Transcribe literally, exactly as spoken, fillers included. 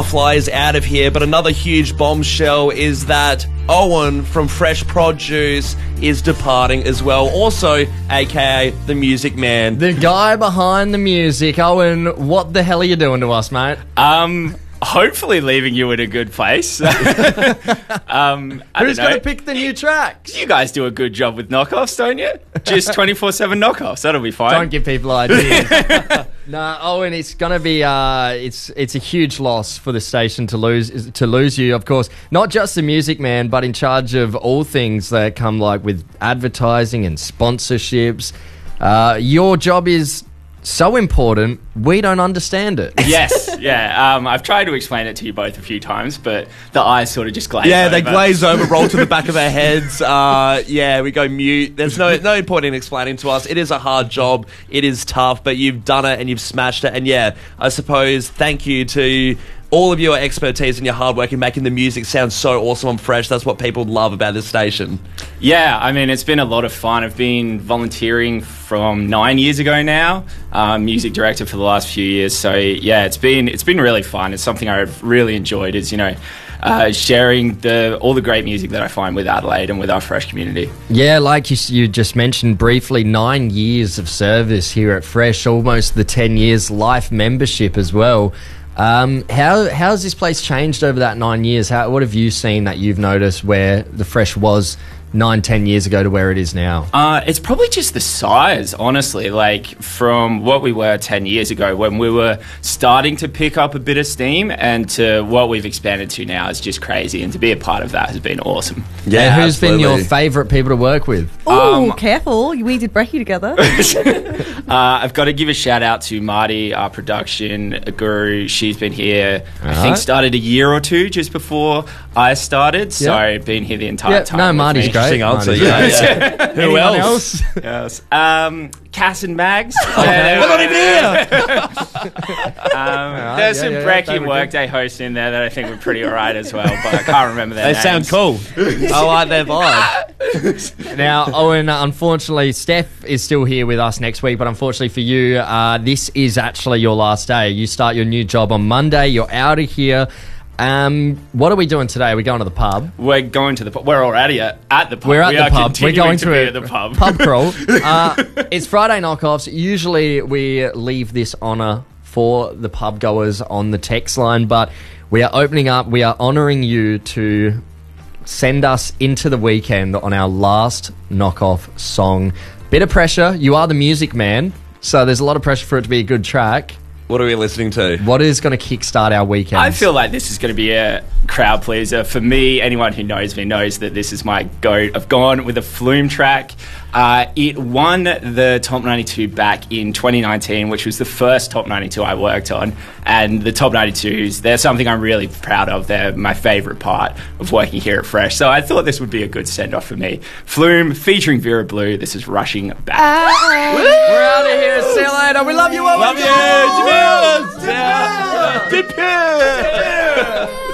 flies out of here, but another huge bombshell is that Owen from Fresh Produce is departing as well. Also, aka the Music Man. The guy behind the music. Owen, what the hell are you doing to us, mate? Um, hopefully leaving you in a good place. um, I Who's don't know. going to pick the new tracks? You guys do a good job with knockoffs, don't you? Just twenty-four seven knockoffs. That'll be fine. Don't give people ideas. No, Owen, it's going to be uh, it's it's a huge loss for the station to lose to lose you. Of course, not just the Music Man, but in charge of all things that come like with advertising and sponsorships. Uh, your job is so important, we don't understand it. Yes, yeah. Um, I've tried to explain it to you both a few times, but the eyes sort of just glaze Yeah, over. they glaze over, roll to the back of their heads. Uh, yeah, we go mute. There's no no point in explaining to us. It is a hard job. It is tough, but you've done it and you've smashed it. And yeah, I suppose thank you to all of your expertise and your hard work in making the music sound so awesome and fresh. That's what people love about this station. Yeah, I mean, it's been a lot of fun. I've been volunteering from nine years ago now, um, music director for the last few years. So yeah, it's been it's been really fun. It's something I've really enjoyed. Is you know. Uh, sharing the all the great music that I find with Adelaide and with our Fresh community. Yeah, like you, you just mentioned briefly, nine years of service here at Fresh, almost the ten years life membership as well. Um, how how has this place changed over that nine years? How, what have you seen that you've noticed where the Fresh was nine, ten years ago to where it is now? Uh, it's probably just the size, honestly. Like from what we were ten years ago when we were starting to pick up a bit of steam, and to what we've expanded to now is just crazy. And to be a part of that has been awesome. Yeah, and who's absolutely. been your favourite people to work with? Oh, Um, careful! We did brekkie together. uh, I've got to give a shout out to Marty, our production guru. She's been here, All I right. think, started a year or two just before I started. So Yep. been here the entire Yep, time. no, with Marty's me. great. Interesting answer. Marty's Yeah, great. yeah. Who Anyone else? else? Yes. Um, Cass and Mags. We're not even here. Um, right, there's yeah, some yeah, yeah, Brecky they and were Workday hosts in there that I think were pretty alright as well, but I can't remember their They names. sound cool. I like their vibe. Now, Owen, unfortunately, Steph is still here with us next week, but unfortunately for you, uh, this is actually your last day. You start your new job on Monday. You're out of here. Um, what are we doing today? Are we going to the pub? We're going to the pub. We're already at, at the pub. We're at we the are pub. We're continuing going to, to, be a at the pub. pub crawl. Uh, it's Friday knockoffs. Usually we leave this honour for the pub goers on the text line, but we are opening up. We are honouring you to send us into the weekend on our last knockoff song. Bit of pressure. You are the Music Man, so there's a lot of pressure for it to be a good track. What are we listening to? What is going to kickstart our weekend? I feel like this is going to be a crowd pleaser. For me, anyone who knows me knows that this is my go. I've gone with a Flume track. Uh, it won the Top ninety-two back in twenty nineteen, which was the first Top ninety-two I worked on. And the Top ninety-twos, they're something I'm really proud of. They're my favourite part of working here at Fresh. So I thought this would be a good send-off for me. Flume, featuring Vera Blue. This is Rushing Back. We're out of here. See you later. We love you all. Love you. Cheers.